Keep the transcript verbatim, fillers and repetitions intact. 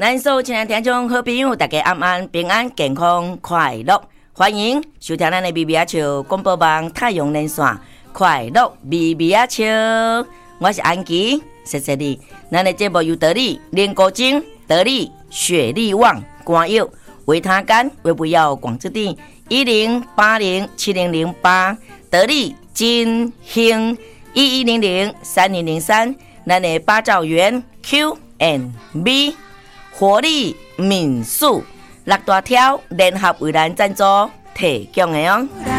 咱所有亲爱听众好朋友，大家晚安，平安健康快乐，欢迎收听咱的咪咪啊笑广播网太阳连线快乐咪咪啊笑，我是安琪，谢谢你。咱的节目由得力莲果精、得力雪力旺、肝药、维他肝、维不药、广之地一零八零七零零八，得力金兴一一零零三零零三，咱的八兆元 Q and B。活力民宿六大条联合为咱赞助提供的哦。